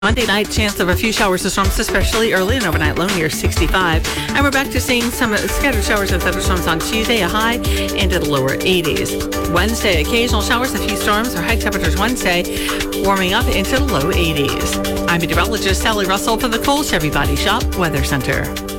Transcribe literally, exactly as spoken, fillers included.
Monday night, chance of a few showers and storms, especially early and overnight, low near sixty-five. And we're back to seeing some scattered showers and thunderstorms on Tuesday, a high into the lower eighties. Wednesday, occasional showers, a few storms, or high temperatures Wednesday, warming up into the low eighties. I'm meteorologist Sally Russell from the Cole Chevy Body Shop Weather Center.